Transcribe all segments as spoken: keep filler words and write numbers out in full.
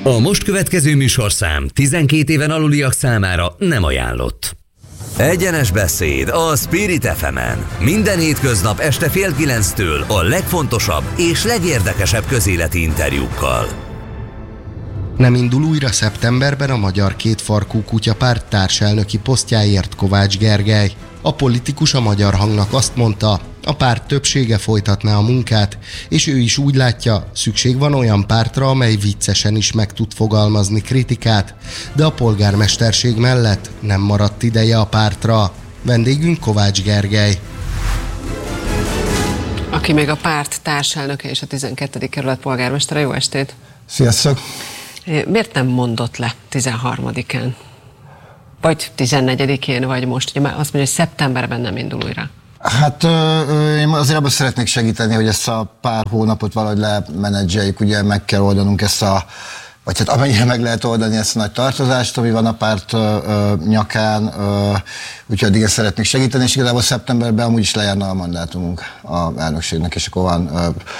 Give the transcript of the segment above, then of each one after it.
A most következő műsorszám tizenkét éven aluliak számára nem ajánlott. Egyenes beszéd a Spirit ef emen. Minden hétköznap este fél kilenctől a legfontosabb és legérdekesebb közéleti interjúkkal. Nem indul újra szeptemberben a Magyar Kétfarkú Kutyapárt társelnöki posztjáért Kovács Gergely. A politikus a Magyar Hangnak azt mondta, a párt többsége folytatná a munkát, és ő is úgy látja, szükség van olyan pártra, amely viccesen is meg tud fogalmazni kritikát, de a polgármesterség mellett nem maradt ideje a pártra. Vendégünk Kovács Gergely, aki még a párt társelnöke és a tizenkettedik kerület polgármestere. Jó estét! Sziasztok! Miért nem mondott le tizenharmadikán? Vagy tizennegyedikén, vagy most? Ugye már azt mondja, hogy szeptemberben nem indul újra. Hát én azért abban szeretnék segíteni, hogy ezt a pár hónapot valahogy lemenedzseljük, ugye meg kell oldanunk ezt a, vagy hát amennyire meg lehet oldani ezt a nagy tartozást, ami van a párt ö, nyakán, ö, úgyhogy addig ezt szeretnék segíteni, és igazából szeptemberben amúgy is lejárna a mandátumunk a elnökségnek, és akkor van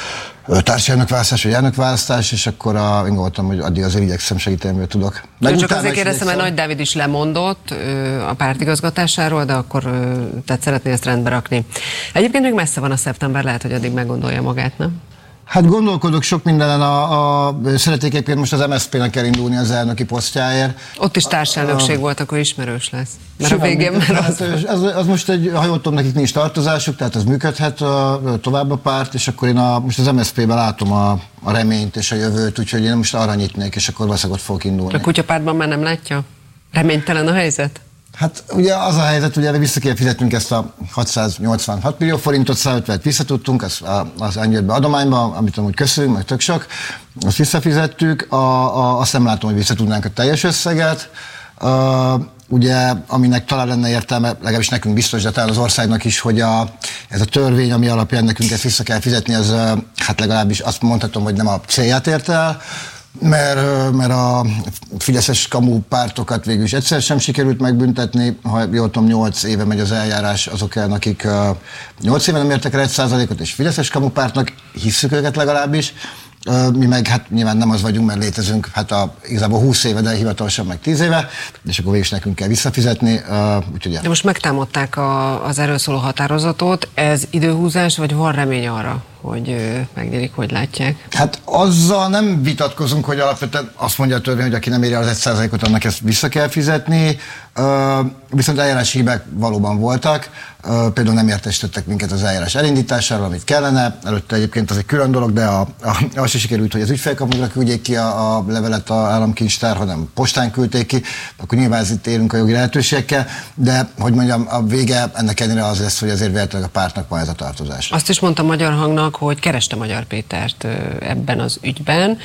ö, társelnökválasztás, vagy elnökválasztás, és akkor a, én gondoltam, hogy addig azért igyekszem segíteni, hogy tudok. Meg csak azért kérdeztem, mert Nagy Dávid is lemondott ö, a párt igazgatásáról, de akkor ö, tehát szeretné ezt rendbe rakni. Egyébként még messze van a szeptember, lehet, hogy addig meggondolja magát, nem? Hát gondolkodok sok mindenen, a, a, szeretnék egyébként most az em es zé pének elindulni az elnöki posztjáért. Ott is társelnökség a, volt, akkor ismerős lesz. Mert a végén már az... Hát, az, az most egy, ha jól tudom, nekik nincs tartozásuk, tehát az működhet a, tovább a párt, és akkor én a, most az em es zé pében látom a, a reményt és a jövőt, úgyhogy én most arra nyitnék, és akkor valószínűleg ott fogok indulni. A kutyapártban már nem látja? Reménytelen a helyzet? Hát ugye az a helyzet, ugye vissza kell fizetnünk ezt a hatszáznyolcvanhat millió forintot, százötvenet visszatudtunk az, az Angyőrbe adományba, amit amúgy köszönünk, meg tök sok, azt visszafizettük, a, a, azt nem látom, hogy visszatudnánk a teljes összeget, a, ugye, aminek talán lenne értelme, legalábbis nekünk biztos, de talán az országnak is, hogy a, ez a törvény, ami alapján nekünk ezt vissza kell fizetni, az hát legalábbis azt mondhatom, hogy nem a célját ért el, Mert, mert a fideszes kamu pártokat végül is egyszer sem sikerült megbüntetni. Ha jól tudom, nyolc éve megy az eljárás azok ellen, akik nyolc éve nem értek el egy százalékot, és fideszes kamu pártnak hisszük őket legalábbis. Mi meg hát nyilván nem az vagyunk, mert létezünk hát a, igazából húsz éve, de hivatalosan meg tíz éve, és akkor végül is nekünk kell visszafizetni. Úgyhogy de most megtámadták a, az erről szóló határozatot. Ez időhúzás, vagy van remény arra, hogy megnyílik, hogy látják? Hát azzal nem vitatkozunk, hogy alapvetően azt mondja a törvény, hogy aki nem éri az egy százalékot, annak ezt vissza kell fizetni. Viszont eljárási hibák valóban voltak. Például nem értesítettek minket az eljárás elindításáról, amit kellene. Előtte egyébként az egy külön dolog, de a, a, az is sikerült, hogy az ügyfélkapunkra küldjék ki a, a levelet az államkincstár, hanem postán küldték ki. Akkor nyilván itt élünk a jogi lehetőségekkel, de hogy mondjam, a vége ennek ellenére az lesz, hogy azért véletlenül a pártnak van ez a tartozás. Azt is mondta Magyar Hangnak, hogy kereste Magyar Pétert ebben az ügyben.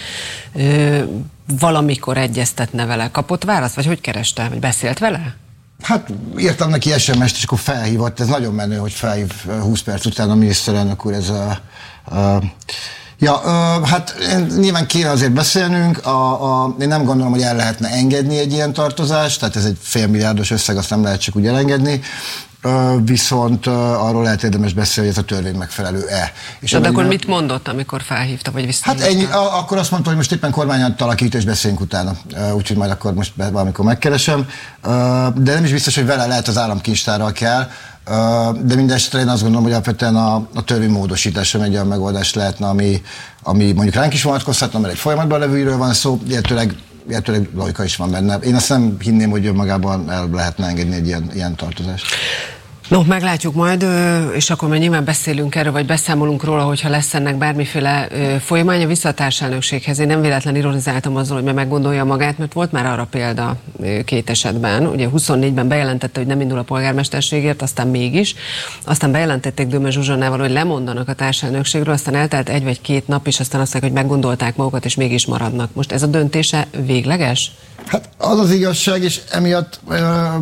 Valamikor egyeztetne vele. Kapott választ? Vagy hogy kereste? Vagy beszélt vele? Hát írtam neki es em est, és akkor felhívott. Ez nagyon menő, hogy felhív húsz perc után a miniszterelnök úr. Ez a, a, ja, a, hát nyilván kéne azért beszélnünk. A, a, én nem gondolom, hogy el lehetne engedni egy ilyen tartozást, tehát ez egy félmilliárdos összeg, azt nem lehet csak úgy elengedni. Viszont arról lehet érdemes beszélni, hogy ez a törvény megfelelő-e. És de akkor mit mondott, amikor felhívta, vagy visszahívta? Hát ennyi, akkor azt mondta, hogy most éppen kormányon alakít, és beszéljünk utána. Úgyhogy majd akkor most valamikor megkeresem. De nem is biztos, hogy vele lehet, az államkincstárral kell. De mindesetre én azt gondolom, hogy alapvetően a, a törvény módosítása egy olyan megoldás lehetne, ami, ami mondjuk ránk is vonatkozhatna, mert egy folyamatban levőről van szó, illetőleg illetőleg logika is van benne. Én azt nem hinném, hogy önmagában el lehetne engedni egy ilyen, ilyen tartozást. No, meglátjuk majd, és akkor már nyilván beszélünk erről, vagy beszámolunk róla, hogyha lesz ennek bármiféle folyamánya. Vissza a társelnökséghez. Én nem véletlen ironizáltam azzal, hogy meggondolja magát, mert volt már arra példa két esetben. Ugye huszonnégyben bejelentette, hogy nem indul a polgármesterségért, aztán mégis. Aztán bejelentették Döme Zsuzsannával, hogy lemondanak a társelnökségről, aztán eltelt egy vagy két nap, és aztán azt mondják, hogy meggondolták magukat, és mégis maradnak. Most ez a döntése végleges? Hát az az igazság, és emiatt, ö,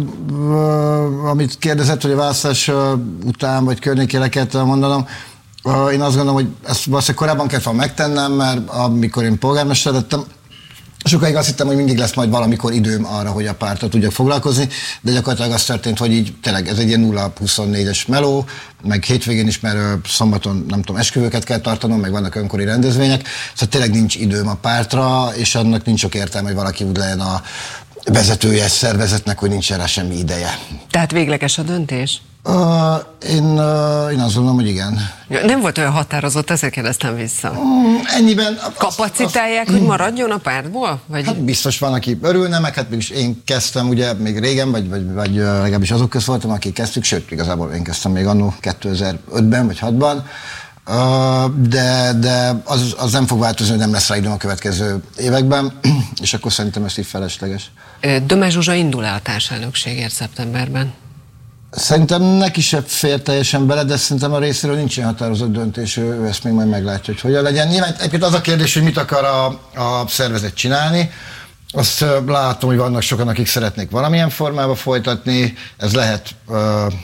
ö, amit kérdezett, hogy a választás után, vagy környékére kell mondanom, ö, én azt gondolom, hogy ezt valószínűleg korábban kellett volna megtennem, mert amikor én polgármester lettem, Sokáig azt hittem, hogy mindig lesz majd valamikor időm arra, hogy a párttal tudjak foglalkozni, de gyakorlatilag az történt, hogy így tényleg ez egy ilyen nulla huszonnégyes meló, meg hétvégén is, mert szombaton nem tudom, esküvőket kell tartanom, meg vannak önkori rendezvények, szóval tényleg nincs időm a pártra, és annak nincs sok értelme, hogy valaki úgy legyen a vezetője egy szervezetnek, hogy nincs rá semmi ideje. Tehát végleges a döntés? Uh, én, uh, én azt gondolom, hogy igen. Nem volt olyan határozott, ezért kérdeztem vissza. Mm, ennyiben... Kapacitálják, azt, hogy maradjon a pártból? Vagy? Hát biztos van, aki örülne, meg hát mégis én kezdtem ugye még régen, vagy, vagy, vagy legalábbis azok közt voltam, akik kezdtük, sőt, igazából én kezdtem még annó kétezer-ötben vagy hatban, uh, de, de az, az nem fog változni, hogy nem lesz rá időm a következő években, és akkor szerintem ez így felesleges. Döme Zsuzsa indul-e a társelnökségért szeptemberben? Szerintem neki se fér teljesen bele, de szerintem a részéről nincs ilyen határozott döntés, ő, ő ezt még majd meglátja, hogy hogyan legyen. Nyilván egyébként az a kérdés, hogy mit akar a, a szervezet csinálni. Azt uh, látom, hogy vannak sokan, akik szeretnék valamilyen formában folytatni, ez lehet uh,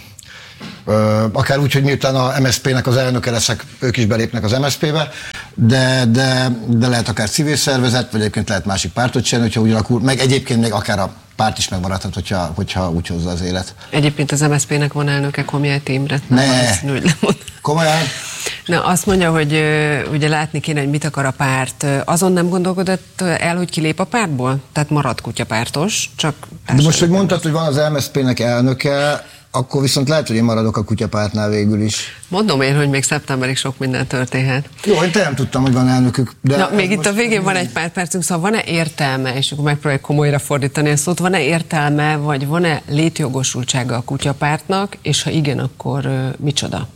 uh, akár úgy, hogy miután a em es zé pé-nek az elnöke leszek, ők is belépnek az em es zé pé-be, de, de, de lehet akár civil szervezet, vagy egyébként lehet másik pártot csinálni, hogyha úgy alakul, meg egyébként még akár a párt is megmaradhat, hogyha, hogyha úgy hozza az élet. Egyébként az em es zé pé-nek van elnöke, Komjáti Imre. Ne, komolyan? Na, azt mondja, hogy uh, ugye látni kéne, hogy mit akar a párt. Azon nem gondolkodott el, hogy kilép a pártból? Tehát marad kutyapártos, csak... De most, hogy mondtad, hogy van az em es zé pé-nek elnöke, akkor viszont lehet, hogy én maradok a kutyapártnál végül is. Mondom én, hogy még szeptemberig sok minden történhet. Jó, én nem tudtam, hogy van elnökük. De Na, még itt a végén van egy pár percünk, szóval van-e értelme, és akkor megpróbáljuk komolyra fordítani a szót, van-e értelme, vagy van-e létjogosultsága a kutyapártnak, és ha igen, akkor uh, micsoda?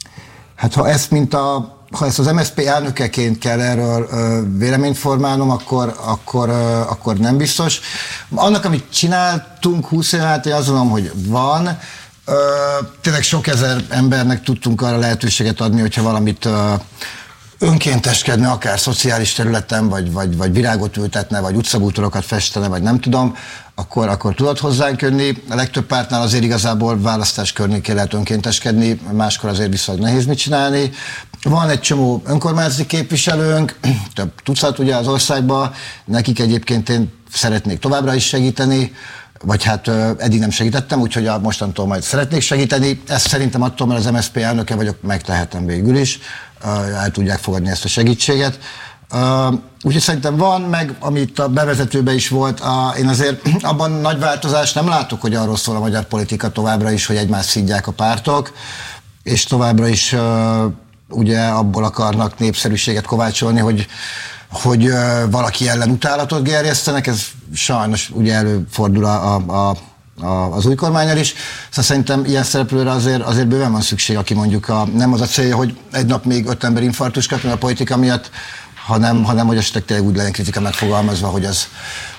Hát ha ezt, mint a, ha ezt az em es zé pé elnökeként kell erről ö, véleményt formálnom, akkor, akkor, ö, akkor nem biztos. Annak, amit csináltunk húsz év át, én azt mondom, hogy van. Ö, tényleg sok ezer embernek tudtunk arra lehetőséget adni, hogyha valamit ö, önkénteskedne, akár szociális területen, vagy, vagy, vagy virágot ültetne, vagy utcabútorokat festene, vagy nem tudom, akkor, akkor tudod hozzánk jönni. A legtöbb pártnál azért igazából választás környékén lehet önkénteskedni, máskor azért viszont nehéz mit csinálni. Van egy csomó önkormányzati képviselőnk, több tucat ugye az országban, nekik egyébként én szeretnék továbbra is segíteni, vagy hát eddig nem segítettem, úgyhogy a mostantól majd szeretnék segíteni. Ezt szerintem attól, mert az em es zé pé elnöke vagyok, megtehetem végül is, el tudják fogadni ezt a segítséget. Úgyhogy szerintem van, meg amit a bevezetőben is volt, a, én azért abban nagy változást nem látok, hogy arról szól a magyar politika továbbra is, hogy egymást szidják a pártok, és továbbra is uh, ugye abból akarnak népszerűséget kovácsolni, hogy, hogy uh, valaki ellen utálatot gerjesztenek, ez sajnos ugye előfordul a, a, a az új kormánnyal is. Szóval szerintem ilyen szereplőre azért, azért bőven van szükség, aki mondjuk a, nem az a célja, hogy egy nap még öt ember infarktus kapjon a politika miatt, hanem, hanem hogy esetleg tényleg úgy legyen kritika megfogalmazva, hogy az,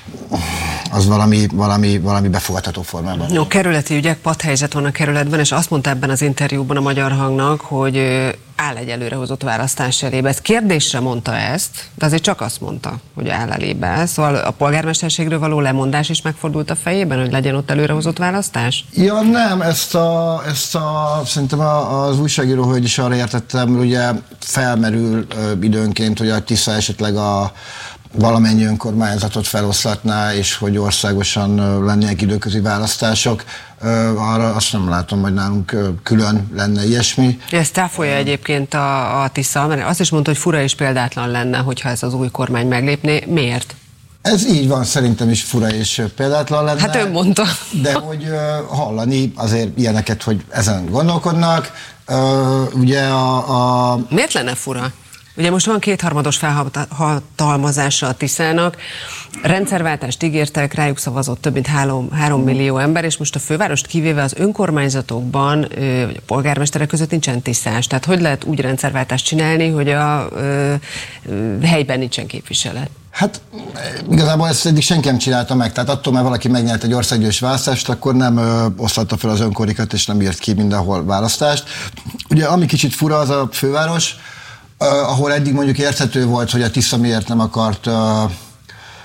az valami, valami, valami befogadható formában. Jó, kerületi ügyek, padhelyzet van a kerületben, és azt mondta ebben az interjúban a Magyar Hangnak, hogy áll egy előrehozott választás elébe. Ez kérdésre mondta ezt, de azért csak azt mondta, hogy áll elébe. Szóval a polgármesterségről való lemondás is megfordult a fejében, hogy legyen ott előrehozott választás? Ja, nem, ezt a, ezt a szerintem az újságíró hölgy is arra értettem, ugye felmerül ö, időnként, hogy a Tisza esetleg a valamennyi önkormányzatot feloszlatná, és hogy országosan lennének időközi választások. Arra azt nem látom, hogy nálunk külön lenne ilyesmi. Ezt táfolja egyébként a, a Tisza, mert azt is mondta, hogy fura és példátlan lenne, hogyha ez az új kormány meglépné. Miért? Ez így van, szerintem is fura és példátlan lenne. Hát ön mondta. De hogy hallani azért ilyeneket, hogy ezen gondolkodnak. Ugye a... a... Miért lenne fura? Ugye most van kétharmados felhatalmazása a Tiszának, rendszerváltást ígértek, rájuk szavazott több mint három, három millió ember, és most a fővárost kivéve az önkormányzatokban, vagy a polgármesterek között nincsen tisztás. Tehát hogy lehet úgy rendszerváltást csinálni, hogy a ö, ö, helyben nincsen képviselet? Hát igazából ezt eddig senki nem csinálta meg, tehát attól, mert valaki megnyert egy országgyűlési választást, akkor nem ö, oszlatta fel az önkorikat, és nem írt ki mindenhol választást. Ugye ami kicsit fura, az a főváros, Uh, ahol eddig mondjuk érthető volt, hogy a Tisza miért nem akart uh,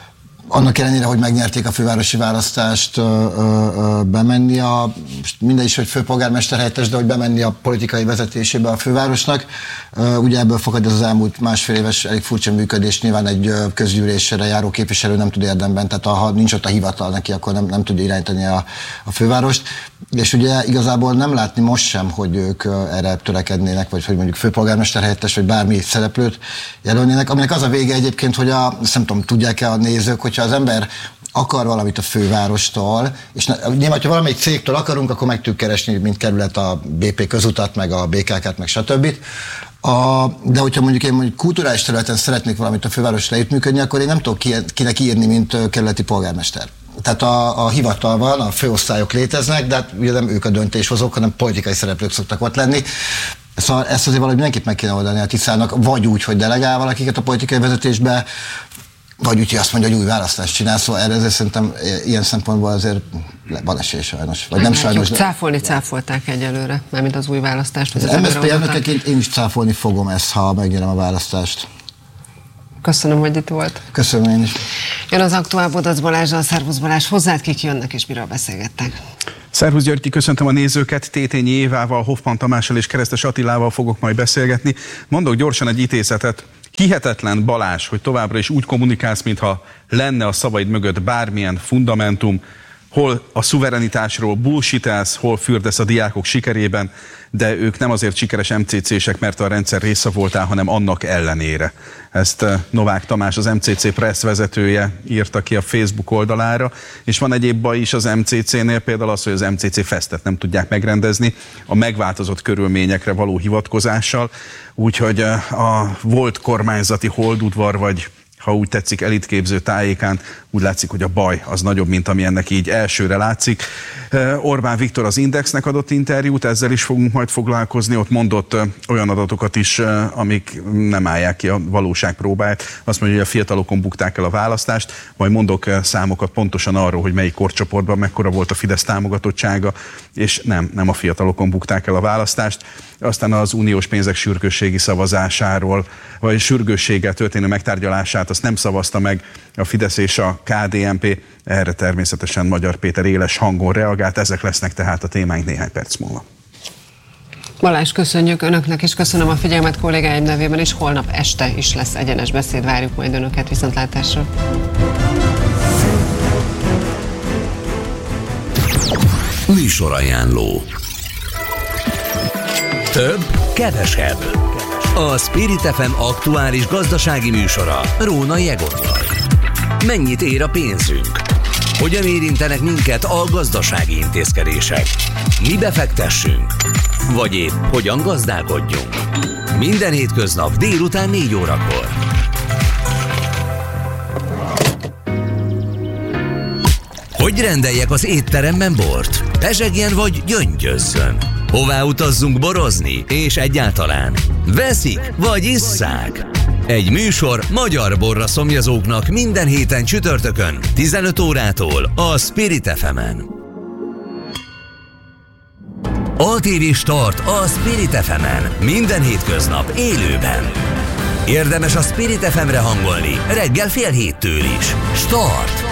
annak ellenére, hogy megnyerték a fővárosi választást, ö, ö, bemenni a, minden is, hogy főpolgármester helyettes, de hogy bemenni a politikai vezetésébe a fővárosnak. Ö, ugye ebből fakad ez az elmúlt másfél éves elég furcsa működés, nyilván egy közgyűlésre járó képviselő nem tud érdemben, tehát ha nincs ott a hivatal neki, akkor nem, nem tudja irányítani a, a fővárost. És ugye igazából nem látni most sem, hogy ők erre törekednének, vagy hogy mondjuk főpolgármester helyettes, vagy bármi szereplőt jelölnének, aminek az a vége egyébként, hogy a, nem tudom, tudják-e a nézők, hogyha az ember akar valamit a fővárostól, és nyilván, ha valamelyik cégtől akarunk, akkor meg tudjuk keresni, mint kerület a bé pé közutat, meg a bé ká ká-t, meg stb. A, de hogyha mondjuk én mondjuk kulturális területen szeretnék valamit a fővárosra együttműködni, akkor én nem tudok ki, kinek írni, mint kerületi polgármester. Tehát a, a hivatal van, a főosztályok léteznek, de hát ugye nem ők a döntéshozók, hanem politikai szereplők szoktak ott lenni. Szóval ezt azért valahogy mindenképp meg kéne oldani a Tiszának, vagy úgy, hogy delegál valakiket a politikai vezetésbe, vagy úgy, hogy azt mondja, hogy új választást csinál, szóval erre azért szerintem ilyen szempontból azért van esély sajnos. Vagy nem sajnos. De... Cáfolni cáfolták egyelőre, mármint az új választást. Az em es zé pé elnökeként én is cáfolni fogom ezt, ha megnyerem a választást. Köszönöm, hogy itt volt. Köszönöm én is. Jön az Aktuál Bodac Balázsral, szervusz Balázs, hozzád kik jönnek és miről beszélgettek? Szervusz Györgyi, köszöntöm a nézőket, Tétényi Évával, Hoffman Tamással és Keresztes Attilával fogok majd beszélgetni. Mondok gyorsan egy idézetet. Hihetetlen, Balázs, hogy továbbra is úgy kommunikálsz, mintha lenne a szavaid mögött bármilyen fundamentum, hol a szuverenitásról bullshitelsz, hol fürdesz a diákok sikerében, de ők nem azért sikeres em cé cé-sek, mert a rendszer része voltál, hanem annak ellenére. Ezt Novák Tamás, az em cé cé Press vezetője írta ki a Facebook oldalára, és van egyéb baj is az em cé cé-nél, például az, hogy az em cé cé Festet nem tudják megrendezni a megváltozott körülményekre való hivatkozással, úgyhogy a volt kormányzati holdudvar, vagy ha úgy tetszik, elitképző tájékán úgy látszik, hogy a baj az nagyobb, mint ami ennek így elsőre látszik. Orbán Viktor az Indexnek adott interjút, ezzel is fogunk majd foglalkozni, ott mondott olyan adatokat is, amik nem állják ki a valóság próbáját. Azt mondja, hogy a fiatalokon bukták el a választást, majd mondok számokat pontosan arról, hogy melyik korcsoportban mekkora volt a Fidesz támogatottsága, és nem, nem a fiatalokon bukták el a választást. Aztán az uniós pénzek sürgősségi szavazásáról, vagy sürgősséggel történő megtárgyalását, azt nem szavazta meg a Fidesz és a ká dé en pé, erre természetesen Magyar Péter éles hangon reagált, ezek lesznek tehát a témáink néhány perc múlva. Balázs, köszönjük önöknek, és köszönöm a figyelmet kollégáim nevében, és holnap este is lesz egyenes beszéd, várjuk majd önöket, viszontlátásra. Műsorajánló. Több, kevesebb. A Spirit ef em aktuális gazdasági műsora Rónai Egottal. Mennyit ér a pénzünk? Hogyan érintenek minket a gazdasági intézkedések? Mi befektessünk? Vagy épp hogyan gazdálkodjunk? Minden hétköznap délután négy órakor. Hogy rendeljek az étteremben bort? Pezsegjen vagy gyöngyözzön? Hová utazzunk borozni? És egyáltalán veszik vagy isszák? Egy műsor magyar borra szomjazóknak minden héten csütörtökön tizenöt órától a Spirit ef emen. á té vé Start a Spirit ef emen minden hétköznap élőben. Érdemes a Spirit ef emre hangolni reggel fél héttől is. Start!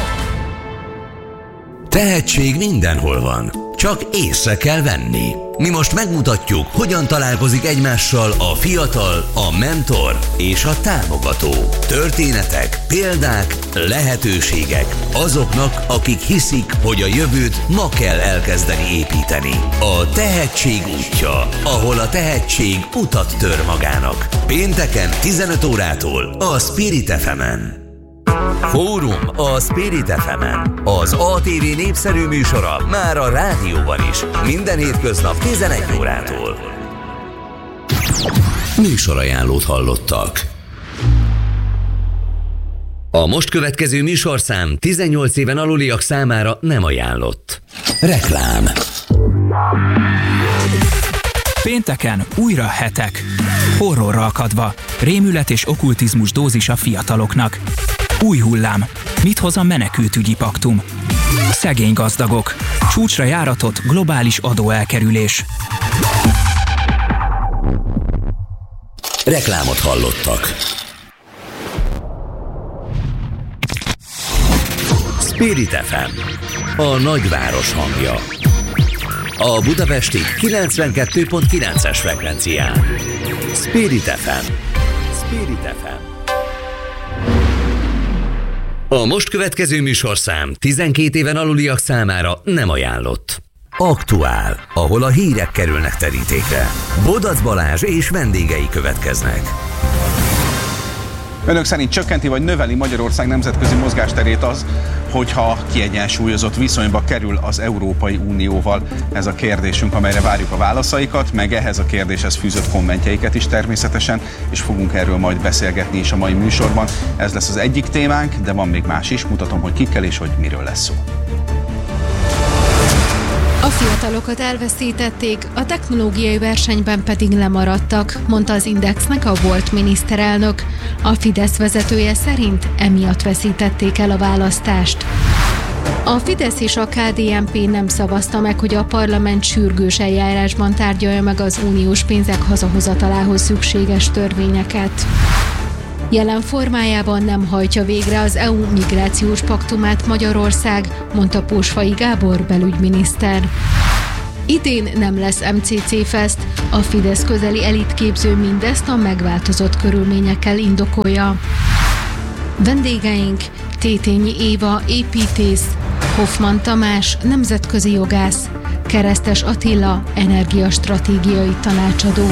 Tehetség mindenhol van, csak észre kell venni. Mi most megmutatjuk, hogyan találkozik egymással a fiatal, a mentor és a támogató. Történetek, példák, lehetőségek azoknak, akik hiszik, hogy a jövőt ma kell elkezdeni építeni. A tehetség útja, ahol a tehetség utat tör magának. Pénteken tizenöt órától a Spirit ef emen. Fórum a Spirit ef emen. Az á té vé népszerű műsora már a rádióban is. Minden hétköznap tizenegy órától. Műsorajánlót hallottak. A most következő műsorszám tizennyolc éven aluliak számára nem ajánlott. Reklám. Pénteken újra hetek. Horrorra akadva. Rémület és okkultizmus dózis a fiataloknak. Új hullám. Mit hoz a menekültügyi paktum? Szegény gazdagok. Csúcsra járatott globális adóelkerülés. Reklámot hallottak. Spirit ef em, a nagyváros hangja. A budapesti kilencvenkettő pont kilences frekvencián. Spirit ef em. Spirit ef em. A most következő műsorszám tizenkét éven aluliak számára nem ajánlott. Aktuál, ahol a hírek kerülnek terítékre. Bodac Balázs és vendégei következnek. Önök szerint csökkenti vagy növeli Magyarország nemzetközi mozgásterét az, hogyha kiegyensúlyozott viszonyba kerül az Európai Unióval? Ez a kérdésünk, amelyre várjuk a válaszaikat, meg ehhez a kérdéshez fűzött kommentjeiket is természetesen, és fogunk erről majd beszélgetni is a mai műsorban. Ez lesz az egyik témánk, de van még más is, mutatom, hogy kikkel és hogy miről lesz szó. A fiatalokat elveszítették, a technológiai versenyben pedig lemaradtak, mondta az Indexnek a volt miniszterelnök. A Fidesz vezetője szerint emiatt veszítették el a választást. A Fidesz és a ká dé en pé nem szavazta meg, hogy a parlament sürgős eljárásban tárgyalja meg az uniós pénzek hazahozatalához szükséges törvényeket. Jelen formájában nem hajtja végre az é u migrációs paktumát Magyarország, mondta Pósfai Gábor belügyminiszter. Idén nem lesz em cé cé Fest, a Fidesz közeli elitképző mindezt a megváltozott körülményekkel indokolja. Vendégeink Tétényi Éva építész, Hoffmann Tamás nemzetközi jogász, Keresztes Attila energiastratégiai tanácsadó.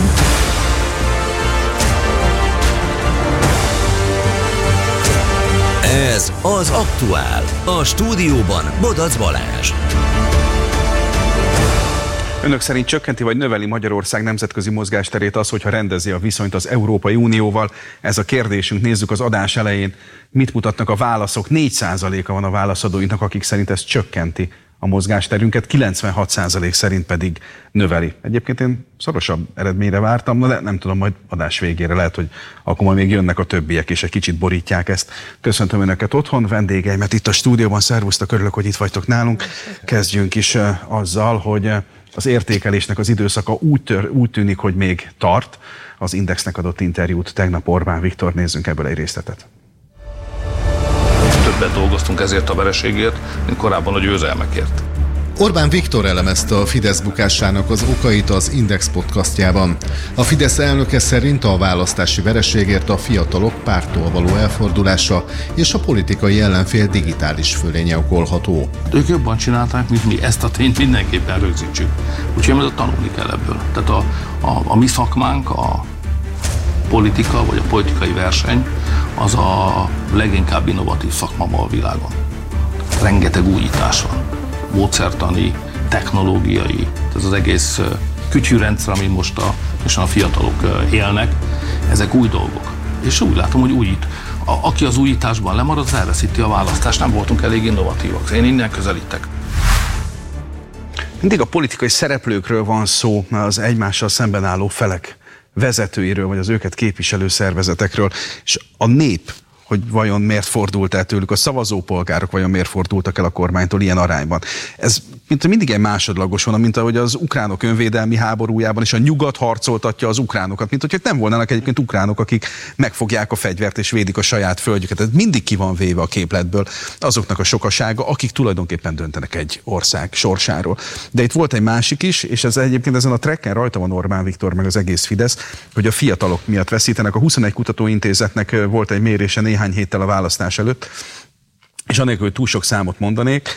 Ez az Aktuál. A stúdióban Bodac Balázs. Önök szerint csökkenti vagy növeli Magyarország nemzetközi mozgásterét az, hogyha rendezi a viszonyt az Európai Unióval? Ez a kérdésünk. Nézzük az adás elején. Mit mutatnak a válaszok? négy százaléka van a válaszadóinknak, akik szerint ez csökkenti a mozgásterünket, kilencvenhat százalék szerint pedig növeli. Egyébként én szorosabb eredményre vártam, de nem tudom, majd adás végére lehet, hogy akkor majd még jönnek a többiek, és egy kicsit borítják ezt. Köszöntöm Önöket otthon, vendégeimet itt a stúdióban, szervusztok, örülök, hogy itt vagytok nálunk. Kezdjünk is uh, azzal, hogy uh, az értékelésnek az időszaka úgy, tör, úgy tűnik, hogy még tart. Az Indexnek adott interjút tegnap Orbán Viktor, nézzünk ebből egy részletet. Többet dolgoztunk ezért a vereségért, mint korábban a győzelmekért. Orbán Viktor elemezte a Fidesz bukásának az okait az Index podcastjában. A Fidesz elnöke szerint a választási vereségért a fiatalok párttól való elfordulása és a politikai ellenfél digitális fölénye okolható. Ők jobban csinálták, mint mi, ezt a tényt mindenképpen rögzítsük. Úgyhogy ez tanulni kell ebből. Tehát a, a, a mi szakmánk, a politika vagy a politikai verseny az a leginkább innovatív szakma ma a világon. Rengeteg újítás van. Módszertani, technológiai, ez az egész kütyűrendszer, amin most a, most a fiatalok élnek, ezek új dolgok. És úgy látom, hogy újít. A, aki az újításban lemarad, az elveszíti a választást. Nem voltunk elég innovatívak. Én innen közelítek. Mindig a politikai szereplőkről van szó, az egymással szemben álló felek vezetőiről, vagy az őket képviselő szervezetekről, és a nép, hogy vajon miért fordult el tőlük, a szavazópolgárok vajon miért fordultak el a kormánytól ilyen arányban. Ez mint mindig egy másodlagos van, mint ahogy az ukránok önvédelmi háborújában is a nyugat harcoltatja az ukránokat, mint hogy nem volnának egyébként ukránok, akik megfogják a fegyvert és védik a saját földjüket. Ez mindig ki van véve a képletből azoknak a sokasága, akik tulajdonképpen döntenek egy ország sorsáról. De itt volt egy másik is, és ez egyébként ezen a trekken rajta van Orbán Viktor meg az egész Fidesz, hogy a fiatalok miatt veszítenek. A huszonegy kutatóintézetnek volt egy mérése néhány héttel a választás előtt, és anélkül, hogy túl sok számot mondanék,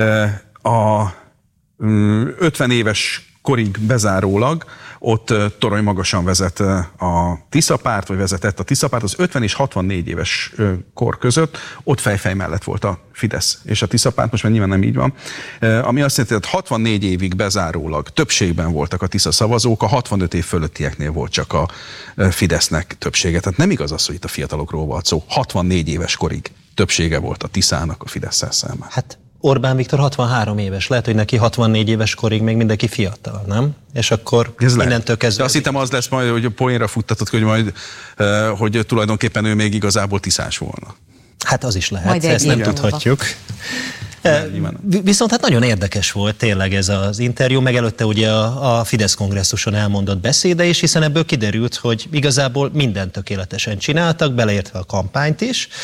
a ötven éves korig bezárólag ott torony magasan vezet a Tisza párt, vagy vezetett a Tisza párt, az ötven és hatvannégy éves kor között ott fejfej mellett volt a Fidesz és a Tisza párt, most már nyilván nem így van, ami azt jelenti, hogy hatvannégy évig bezárólag többségben voltak a Tisza szavazók, a hatvanöt év fölöttieknél volt csak a Fidesznek többsége. Tehát nem igaz az, hogy itt a fiatalokról volt szó. hatvannégy éves korig többsége volt a Tiszának a Fidesszel szemben. Hát Orbán Viktor hatvanhárom éves, lehet, hogy neki hatvannégy éves korig még mindenki fiatal, nem? És akkor ez innentől kezdve... De azt hittem az lesz majd, hogy poénra futtatod, hogy majd, hogy tulajdonképpen ő még igazából tiszás volna. Hát az is lehet, ezt nem tudhatjuk. Nem, Viszont hát nagyon érdekes volt tényleg ez az interjú, meg előtte ugye a, a Fidesz kongresszuson elmondott beszéde is, hiszen ebből kiderült, hogy igazából mindent tökéletesen csináltak, beleértve a kampányt is,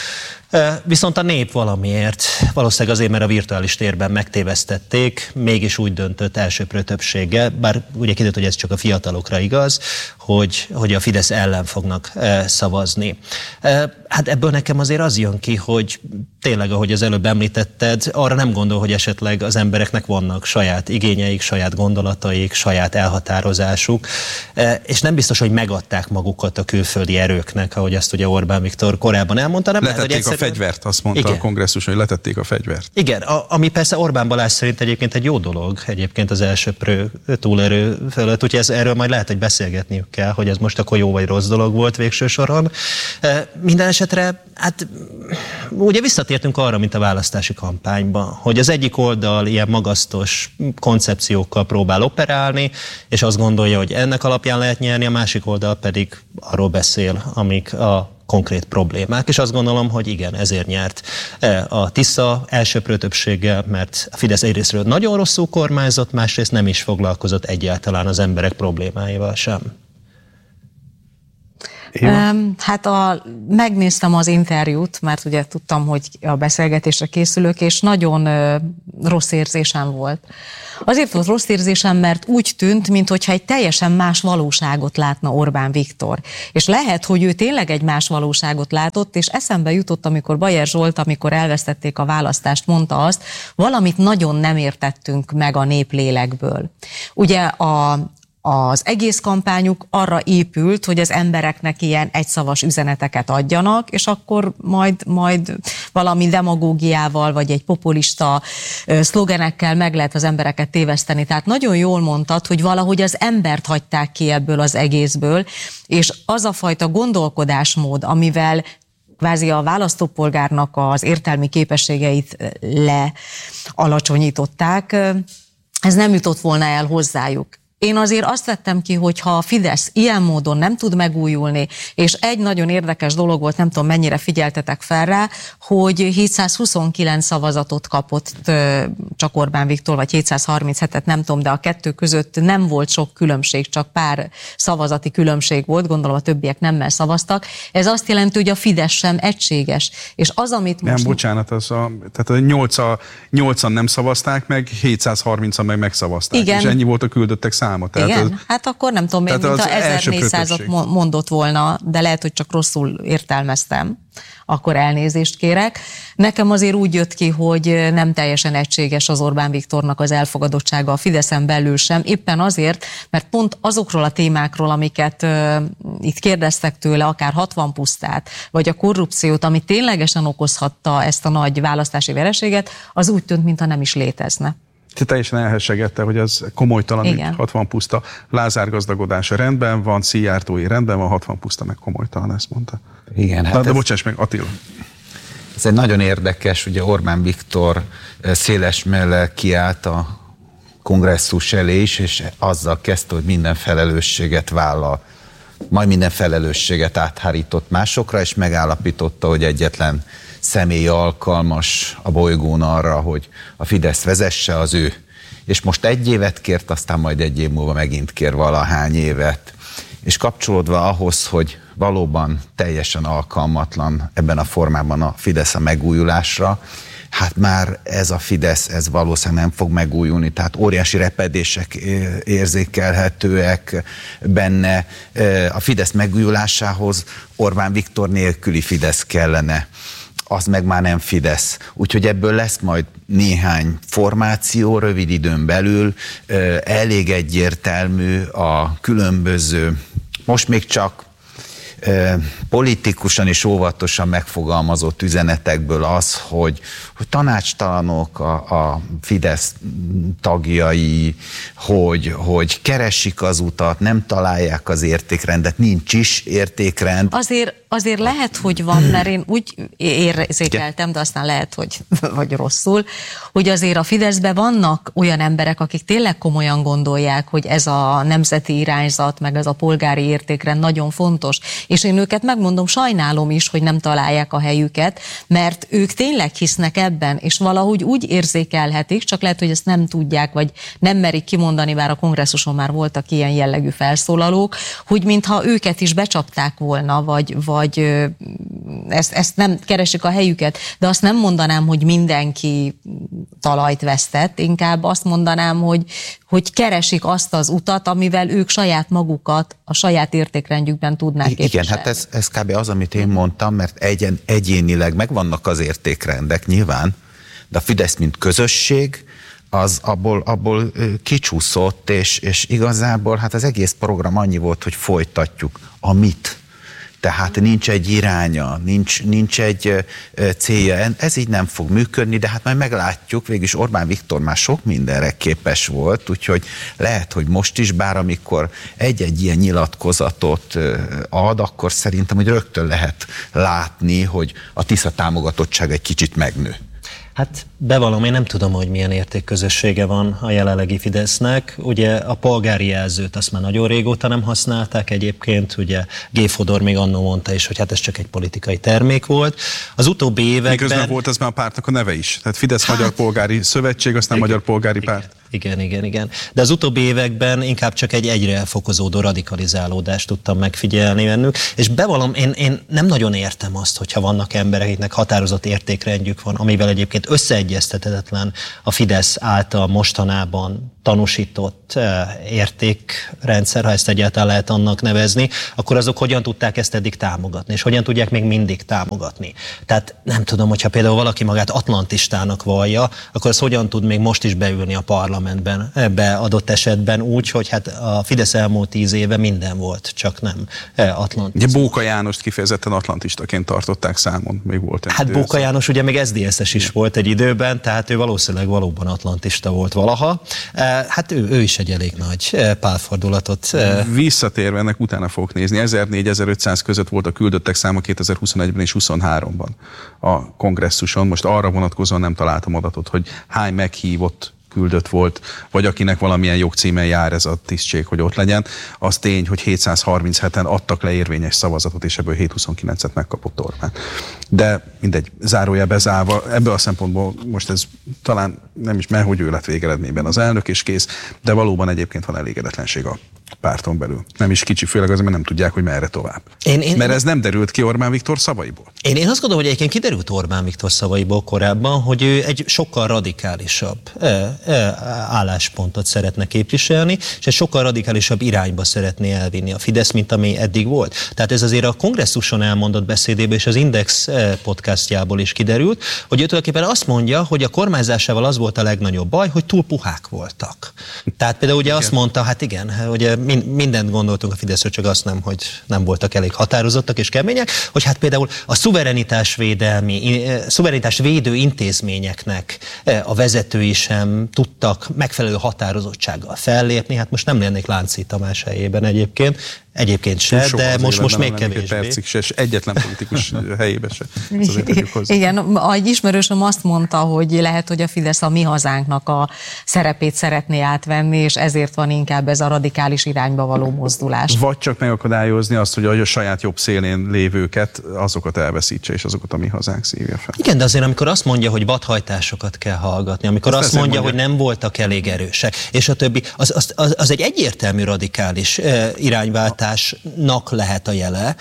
Viszont a nép valamiért, valószínűleg azért, mert a virtuális térben megtévesztették, mégis úgy döntött elsőprő többséggel, bár ugye kiderült, hogy ez csak a fiatalokra igaz, hogy, hogy a Fidesz ellen fognak szavazni. Hát ebből nekem azért az jön ki, hogy tényleg, ahogy az előbb említetted, arra nem gondol, hogy esetleg az embereknek vannak saját igényeik, saját gondolataik, saját elhatározásuk, és nem biztos, hogy megadták magukat a külföldi erőknek, ahogy azt ugye Orbán Viktor korábban elmondta. Nem letették lehet, hogy egyszerűen... a fegyvert, azt mondta igen. A kongresszuson, hogy letették a fegyvert. Igen, a, ami persze Orbán Balázs szerint egyébként egy jó dolog, egyébként az elsőprő túlerő fölött, úgyhogy ez, erről majd lehet, hogy beszélgetniük kell, hogy ez most akkor jó vagy rossz dolog volt végső soron. Minden esetre, hát ugye visszatértünk arra, mint a választási kampányban, hogy az egyik oldal ilyen magasztos koncepciókkal próbál operálni, és azt gondolja, hogy ennek alapján lehet nyerni, a másik oldal pedig arról beszél, amik a konkrét problémák, és azt gondolom, hogy igen, ezért nyert a Tisza elsőprő többséggel, mert a Fidesz egyrésztről nagyon rosszul kormányzott, másrészt nem is foglalkozott egyáltalán az emberek problémáival sem. Um, hát a, megnéztem az interjút, mert ugye tudtam, hogy a beszélgetésre készülök, és nagyon uh, rossz érzésem volt. Azért volt rossz érzésem, mert úgy tűnt, mintha egy teljesen más valóságot látna Orbán Viktor. És lehet, hogy ő tényleg egy más valóságot látott, és eszembe jutott, amikor Bajer Zsolt, amikor elvesztették a választást, mondta azt, valamit nagyon nem értettünk meg a néplélekből. Ugye a Az egész kampányuk arra épült, hogy az embereknek ilyen egyszavas üzeneteket adjanak, és akkor majd, majd valami demagógiával, vagy egy populista szlogenekkel meg lehet az embereket téveszteni. Tehát nagyon jól mondtad, hogy valahogy az embert hagyták ki ebből az egészből, és az a fajta gondolkodásmód, amivel kvázi a választópolgárnak az értelmi képességeit lealacsonyították, ez nem jutott volna el hozzájuk. Én azért azt vettem ki, hogy ha a Fidesz ilyen módon nem tud megújulni, és egy nagyon érdekes dolog volt, nem tudom mennyire figyeltetek fel rá, hogy hétszázhuszonkilenc szavazatot kapott csak Orbán Viktor, vagy hétszázharminchetet, nem tudom, de a kettő között nem volt sok különbség, csak pár szavazati különbség volt, gondolom a többiek nemmel szavaztak. Ez azt jelenti, hogy a Fidesz sem egységes. És az, amit most... Nem, bocsánat, az a, tehát a nyolcan nem szavazták meg, hétszázharmincan meg megszavazták. Igen. És ennyi volt a küldöttek száma. Tehát igen, az, hát akkor nem tudom, mint a ezernégyszázat mondott volna, de lehet, hogy csak rosszul értelmeztem, akkor elnézést kérek. Nekem azért úgy jött ki, hogy nem teljesen egységes az Orbán Viktornak az elfogadottsága a Fideszen belül sem, éppen azért, mert pont azokról a témákról, amiket uh, itt kérdeztek tőle, akár hatvan pusztát, vagy a korrupciót, ami ténylegesen okozhatta ezt a nagy választási vereséget, az úgy tűnt, mintha nem is létezne. Teljesen elhessegette, hogy ez komolytalan, hatvan puszta, Lázár gazdagodása rendben van, Szijjártói rendben van, hatvan puszta meg komolytalan, ezt mondta. Igen. Hát Na, de ez, bocsáss meg, Attila. Ez egy nagyon érdekes, ugye Orbán Viktor széles mellel kiállt a kongresszus elé is, és azzal kezdte, hogy minden felelősséget vállal. Majd minden felelősséget áthárított másokra, és megállapította, hogy egyetlen személy alkalmas a bolygón arra, hogy a Fidesz vezesse, az ő. És most egy évet kért, aztán majd egy év múlva megint kér valahány évet. És kapcsolódva ahhoz, hogy valóban teljesen alkalmatlan ebben a formában a Fidesz a megújulásra, hát már ez a Fidesz, ez valószínűleg nem fog megújulni, tehát óriási repedések érzékelhetőek benne. A Fidesz megújulásához Orbán Viktor nélküli Fidesz kellene, az meg már nem Fidesz. Úgyhogy ebből lesz majd néhány formáció rövid időn belül, elég egyértelmű a különböző, most még csak politikusan és óvatosan megfogalmazott üzenetekből az, hogy, hogy tanácstalanok a, a Fidesz tagjai, hogy, hogy keresik az utat, nem találják az értékrendet, nincs is értékrend. Azért, azért lehet, hogy van, mert én úgy érzékeltem, de aztán lehet, hogy vagy rosszul, hogy azért a Fideszben vannak olyan emberek, akik tényleg komolyan gondolják, hogy ez a nemzeti irányzat, meg ez a polgári értékrend nagyon fontos, És én őket megmondom, sajnálom is, hogy nem találják a helyüket, mert ők tényleg hisznek ebben, és valahogy úgy érzékelhetik, csak lehet, hogy ezt nem tudják, vagy nem merik kimondani, bár a kongresszuson már voltak ilyen jellegű felszólalók, hogy mintha őket is becsapták volna, vagy, vagy ezt, ezt nem keresik a helyüket, de azt nem mondanám, hogy mindenki talajt vesztett, inkább azt mondanám, hogy, hogy keresik azt az utat, amivel ők saját magukat a saját értékrendjükben tudnák képviselni. Igen, hát ez, ez kb. Az, amit én mondtam, mert egyen, egyénileg megvannak az értékrendek nyilván, de a Fidesz, mint közösség, az abból, abból kicsúszott, és, és igazából hát az egész program annyi volt, hogy folytatjuk amit. Tehát nincs egy iránya, nincs, nincs egy célja, ez így nem fog működni, de hát majd meglátjuk, végülis Orbán Viktor már sok mindenre képes volt, úgyhogy lehet, hogy most is, bár amikor egy-egy ilyen nyilatkozatot ad, akkor szerintem, hogy rögtön lehet látni, hogy a Tisza támogatottság egy kicsit megnő. Hát bevallom, én nem tudom, hogy milyen értékközössége van a jelenlegi Fidesznek. Ugye a polgári jelzőt azt már nagyon régóta nem használták egyébként, ugye G. Fodor még annó mondta is, hogy hát ez csak egy politikai termék volt. Az utóbbi években... Miközben volt ez már a pártnak a neve is. Tehát Fidesz hát... Magyar Polgári Szövetség, aztán igen, Magyar Polgári igen. Párt. Igen, igen, igen. De az utóbbi években inkább csak egy egyre fokozódó radikalizálódást tudtam megfigyelni bennük, és bevallom, én, én nem nagyon értem azt, hogyha vannak emberek, akiknek határozott értékrendjük van, amivel egyébként összeegyeztethetetlen a Fidesz által mostanában tanúsított értékrendszer, ha ezt egyáltalán lehet annak nevezni, akkor azok hogyan tudták ezt eddig támogatni, és hogyan tudják még mindig támogatni. Tehát nem tudom, hogyha például valaki magát atlantistának vallja, akkor az hogyan tud még most is beülni a parlamentben, ebbe adott esetben úgy, hogy hát a Fidesz elmúlt tíz éve minden volt, csak nem atlantista. Ugye Bóka Jánost kifejezetten atlantistaként tartották számon, még volt egy Hát időszak. Bóka János ugye még es zé es es is igen. volt egy időben, tehát ő valószínűleg valóban atlantista volt valaha. Hát ő, ő is egy elég nagy pálfordulatot. Visszatérve, ennek utána fogok nézni. ezernégy-ezerötszáz között volt a küldöttek száma kétezer-huszonegyben és huszonháromban a kongresszuson. Most arra vonatkozóan nem találtam adatot, hogy hány meghívott küldött volt, vagy akinek valamilyen jogcímen jár ez a tisztség, hogy ott legyen. Az tény, hogy hétszázharmincheten adtak le érvényes szavazatot, és ebből hétszázhuszonkilencet megkapott Orbán. De mindegy, zárójel bezárva, ebből a szempontból most ez talán nem is mert, hogy ő lett végeredményben az elnök, és kész, de valóban egyébként van elégedetlenség a párton belül. Nem is kicsi, főleg azért, mert nem tudják, hogy merre tovább. Én, én, mert ez nem derült ki Orbán Viktor szavaiból. Én, én azt gondolom, hogy egyébként kiderült Orbán Viktor szavaiból korábban, hogy ő egy sokkal radikálisabb e, e, álláspontot szeretne képviselni, és egy sokkal radikálisabb irányba szeretné elvinni a Fidesz, mint ami eddig volt. Tehát ez azért a kongresszuson elmondott beszédéből és az Index podcastjából is kiderült, hogy ő tulajdonképpen azt mondja, hogy a kormányzásával az volt a legnagyobb baj, hogy túl puhák voltak. Tehát például ugye igen. azt mondta, hát igen, ugye mindent gondoltunk a Fideszről, csak azt nem, hogy nem voltak elég határozottak és kemények, hogy hát például a szuverenitásvédelmi, szuverenitásvédő intézményeknek a vezetői sem tudtak megfelelő határozottsággal fellépni, hát most nem lennék Lánchíd Tamás helyében egyébként, Egyébként se, de most, most még kevésbé. Percig se, egyetlen politikus helyébe se. Igen, egy ismerősöm azt mondta, hogy lehet, hogy a Fidesz a mi hazánknak a szerepét szeretné átvenni, és ezért van inkább ez a radikális irányba való mozdulás. Vagy csak megakadályozni azt, hogy a saját jobb szélén lévőket, azokat elveszítse, és azokat a mi hazánk szívja fel. Igen, de azért amikor azt mondja, hogy vadhajtásokat kell hallgatni, amikor azt, azt mondja, mondja, hogy nem voltak elég erősek, és a többi, az, az, az, az egy egyértelmű radikális uh, irányváltás lehet a jele,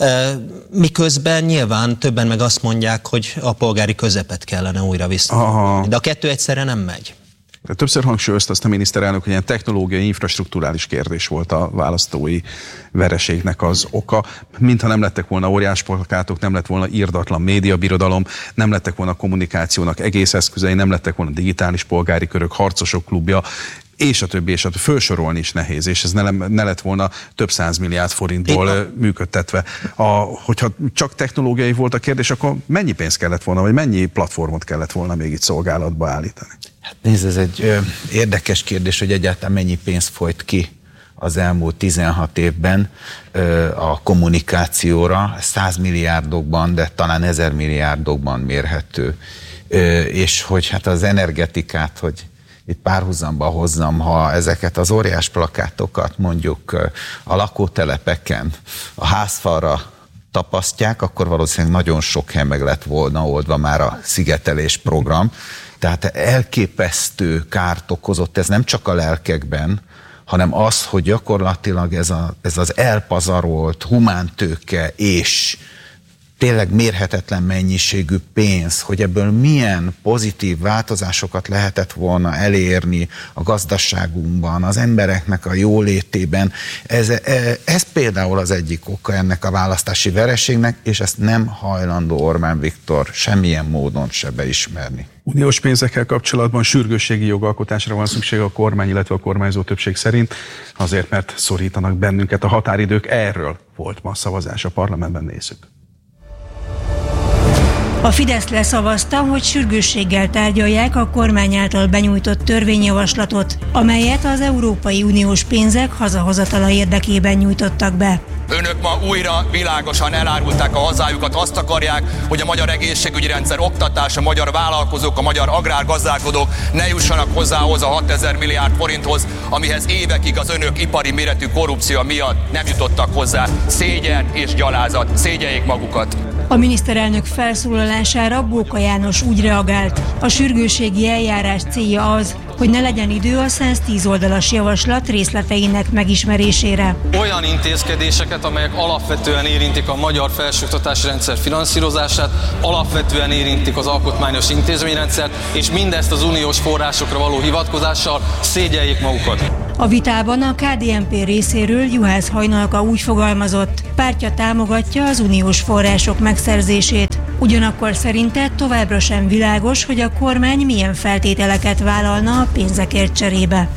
miközben nyilván többen meg azt mondják, hogy a polgári közepet kellene újra visszatérni. De a kettő egyszerre nem megy. De többször hangsúlyozta azt a miniszterelnök, hogy ilyen technológiai, infrastrukturális kérdés volt a választói vereségnek az oka. Mintha nem lettek volna óriás plakátok, nem lett volna irdatlan médiabirodalom, nem lettek volna kommunikációnak egész eszközei, nem lettek volna digitális polgári körök, harcosok klubja, és a többi, és a többi. Fölsorolni is nehéz, és ez ne, ne lett volna több száz milliárd forintból Én... működtetve. A, hogyha csak technológiai volt a kérdés, akkor mennyi pénz kellett volna, vagy mennyi platformot kellett volna még itt szolgálatba állítani? Hát nézd, ez egy ö, érdekes kérdés, hogy egyáltalán mennyi pénz folyt ki az elmúlt tizenhat évben ö, a kommunikációra, száz milliárdokban, de talán ezer milliárdokban mérhető. Ö, és hogy hát az energetikát, hogy itt párhuzamba hozzam, ha ezeket az óriás plakátokat mondjuk a lakótelepeken a házfalra tapasztják, akkor valószínűleg nagyon sok hely meg lett volna oldva már a szigetelés program. Tehát elképesztő kárt okozott ez nem csak a lelkekben, hanem az, hogy gyakorlatilag ez, a, ez az elpazarolt humántőke és tényleg mérhetetlen mennyiségű pénz, hogy ebből milyen pozitív változásokat lehetett volna elérni a gazdaságunkban, az embereknek a jólétében. Ez, ez például az egyik oka ennek a választási vereségnek, és ezt nem hajlandó Orbán Viktor semmilyen módon se beismerni. Uniós pénzekkel kapcsolatban sürgősségi jogalkotásra van szükség a kormány, illetve a kormányzó többség szerint, azért, mert szorítanak bennünket a határidők. Erről volt ma szavazás a parlamentben, nézzük. A Fidesz leszavazta, hogy sürgősséggel tárgyalják a kormány által benyújtott törvényjavaslatot, amelyet az Európai Uniós pénzek hazahozatala érdekében nyújtottak be. Önök ma újra világosan elárulták a hazájukat, azt akarják, hogy a magyar egészségügyi rendszer, oktatás, a magyar vállalkozók, a magyar agrárgazdálkodók ne jussanak hozzá ahhoz a hatezer milliárd forinthoz, amihez évekig az önök ipari méretű korrupció miatt nem jutottak hozzá. Szégyen és gyalázat, szégyeljék magukat! A miniszterelnök felszólalására Bóka János úgy reagált, a sürgősségi eljárás célja az, hogy ne legyen idő a száztíz oldalas javaslat részleteinek megismerésére. Olyan intézkedéseket, amelyek alapvetően érintik a magyar felsőoktatási rendszer finanszírozását, alapvetően érintik az alkotmányos intézményrendszert, és mindezt az uniós forrásokra való hivatkozással szégyeljék magukat. A vitában a ká dé en pé részéről Juhász Hajnalka úgy fogalmazott, pártja támogatja az uniós források megszerzését. Ugyanakkor szerinte továbbra sem világos, hogy a kormány milyen feltételeket vállalna a pénzekért cserébe.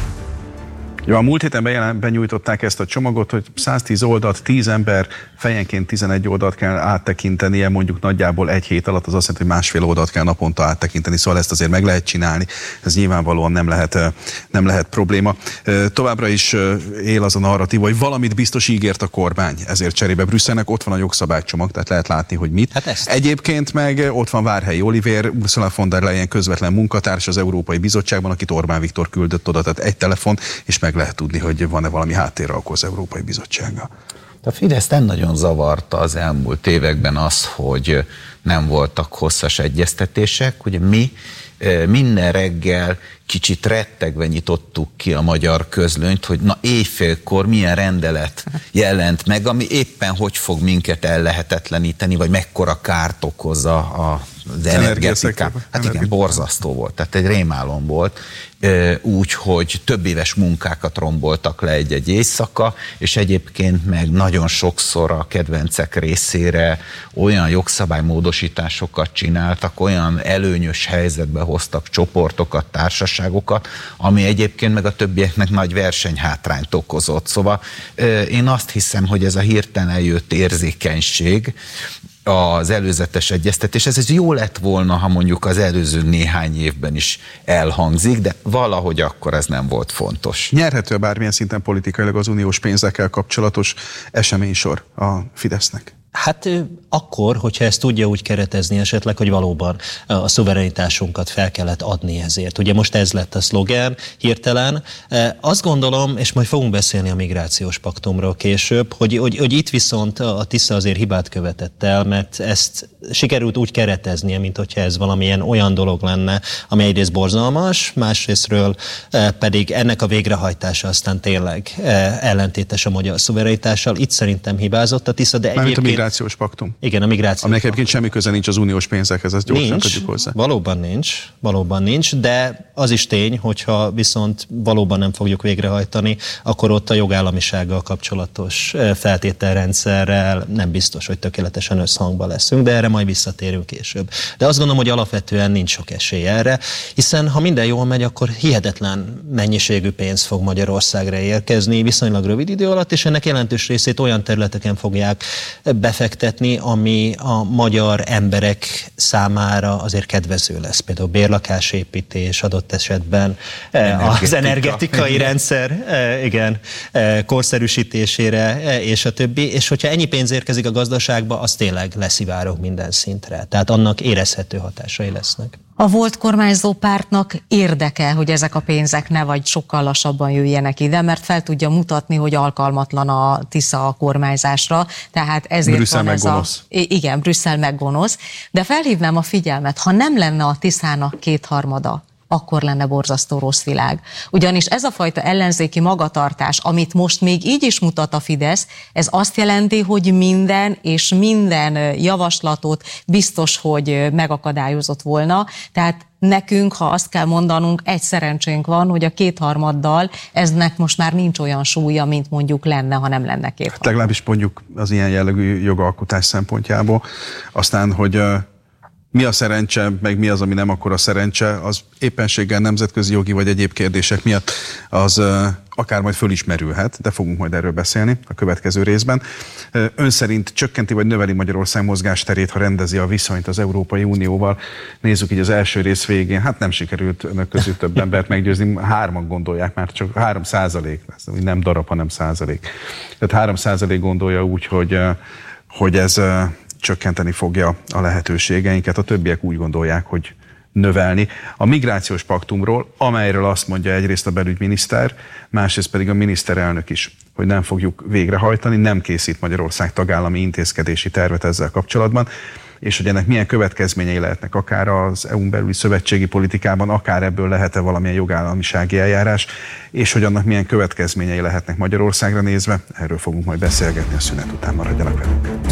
Ja, a múlt héten benyújtották ezt a csomagot, hogy száztíz oldalt, tíz ember fejenként tizenegy oldalt kell áttekintenie, mondjuk nagyjából egy hét alatt, az azt jelenti, hogy másfél oldalt kell naponta áttekinteni, szóval ezt azért meg lehet csinálni, ez nyilvánvalóan nem lehet, nem lehet probléma. Továbbra is él az a narratíva, hogy valamit biztos ígért a kormány, ezért cserébe Brüsszelnek ott van a jogszabálycsomag, tehát lehet látni, hogy mit. Hát ezt. Egyébként meg ott van Várhelyi Olivér, Ursula von der Leyen közvetlen munkatárs az Európai Bizottságban, akit Orbán Viktor küldött oda, tehát egy telefon, és meg lehet tudni, hogy van-e valami háttérralkó az Európai Bizottsággal. A Fidesz nem nagyon zavarta az elmúlt években az, hogy nem voltak hosszas egyeztetések. Ugye mi minden reggel kicsit rettegve nyitottuk ki a magyar közlönyt, hogy na éjfélkor milyen rendelet jelent meg, ami éppen hogy fog minket ellehetetleníteni, vagy mekkora kárt okoz a, a az energetikában. Hát igen, borzasztó volt, tehát egy rémálom volt, úgy, hogy több éves munkákat romboltak le egy-egy éjszaka, és egyébként meg nagyon sokszor a kedvencek részére olyan jogszabálymódosításokat csináltak, olyan előnyös helyzetbe hoztak csoportokat, társaságokat, ami egyébként meg a többieknek nagy versenyhátrányt okozott. Szóval én azt hiszem, hogy ez a hirtelen eljött érzékenység, az előzetes egyeztetés, ez, ez jó lett volna, ha mondjuk az előző néhány évben is elhangzik, de valahogy akkor ez nem volt fontos. Nyerhető bármilyen szinten politikailag az uniós pénzekkel kapcsolatos eseménysor a Fidesznek? Hát akkor, hogyha ezt tudja úgy keretezni esetleg, hogy valóban a szuverenitásunkat fel kellett adni ezért. Ugye most ez lett a szlogen hirtelen. Azt gondolom, és majd fogunk beszélni a migrációs paktumról később, hogy, hogy, hogy itt viszont a Tisza azért hibát követett el, mert ezt sikerült úgy kereteznie, mint hogyha ez valamilyen olyan dolog lenne, ami egyrészt borzalmas, másrésztről pedig ennek a végrehajtása aztán tényleg ellentétes a magyar szuverenitással. Itt szerintem hibázott a Tisza, de egyébként... A migrációs paktum. Igen, a migrációs Aminek egyébként semmi köze nincs az uniós pénzekhez, ezt gyorsan nincs, tegyük hozzá. Valóban nincs, valóban nincs, de az is tény, hogyha viszont valóban nem fogjuk végrehajtani, akkor ott a jogállamisággal kapcsolatos feltételrendszerrel nem biztos, hogy tökéletesen összhangban leszünk, de erre majd visszatérünk később. De azt gondolom, hogy alapvetően nincs sok esély erre, hiszen ha minden jól megy, akkor hihetetlen mennyiségű pénz fog Magyarországra érkezni viszonylag rövid idő alatt, és ennek jelentős részét olyan területeken fogják befektetni, ami a magyar emberek számára azért kedvező lesz. Például bérlakásépítés, adott esetben Energetika. az energetikai rendszer igen, korszerűsítésére, és a többi. És hogyha ennyi pénz érkezik a gazdaságba, az tényleg leszivárog minden szintre. Tehát annak érezhető hatásai lesznek. A volt kormányzó pártnak érdeke, hogy ezek a pénzek ne vagy sokkal lassabban jöjjenek ide, mert fel tudja mutatni, hogy alkalmatlan a Tisza a kormányzásra, tehát ezért Brüsszel van ez meg a... gonosz. Igen, Brüsszel meg gonosz, de felhívnám a figyelmet, ha nem lenne a Tiszának kétharmada, akkor lenne borzasztó rossz világ. Ugyanis ez a fajta ellenzéki magatartás, amit most még így is mutat a Fidesz, ez azt jelenti, hogy minden és minden javaslatot biztos, hogy megakadályozott volna. Tehát nekünk, ha azt kell mondanunk, egy szerencsénk van, hogy a kétharmaddal eznek most már nincs olyan súlya, mint mondjuk lenne, ha nem lenne kétharmad. Hát legalábbis mondjuk az ilyen jellegű jogalkotás szempontjából. Aztán, hogy mi a szerencse, meg mi az, ami nem akkora szerencse, az éppenséggel nemzetközi jogi vagy egyéb kérdések miatt az uh, akár majd fölismerülhet, de fogunk majd erről beszélni a következő részben. Uh, ön szerint csökkenti vagy növeli Magyarország mozgásterét, ha rendezi a viszonyt az Európai Unióval? Nézzük így az első rész végén. Hát nem sikerült önök közül több embert meggyőzni, hárman gondolják, már csak három százalék, nem darab, hanem százalék. Tehát három százalék gondolja úgy, hogy, uh, hogy ez... Uh, csökkenteni fogja a lehetőségeinket, a többiek úgy gondolják, hogy növelni. A migrációs paktumról, amelyről azt mondja egyrészt a belügyminiszter, másrészt pedig a miniszterelnök is, hogy nem fogjuk végrehajtani, nem készít Magyarország tagállami intézkedési tervet ezzel kapcsolatban, és hogy ennek milyen következményei lehetnek akár az é u-n belüli szövetségi politikában, akár ebből lehet-e valamilyen jogállamisági eljárás, és hogy annak milyen következményei lehetnek Magyarországra nézve, erről fogunk majd beszélgetni a szünet után, maradjanak velünk.